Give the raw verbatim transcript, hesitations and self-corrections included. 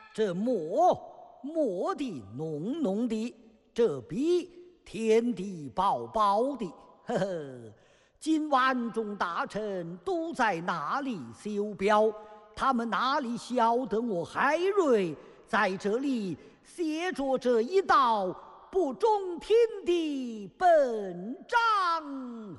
这墨墨的浓浓的，这笔甜的薄薄的，呵呵。今晚众大臣都在那里修表，他们哪里晓得我海瑞在这里写着这一道不中听的本章